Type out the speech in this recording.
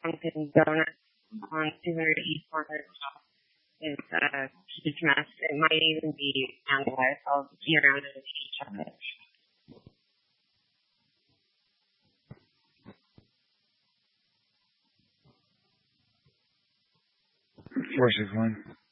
Dunkin' Donuts on 200 East 400 South is a huge mess. It might even be vandalized. I'll be around in a check it. Four, 6, 1.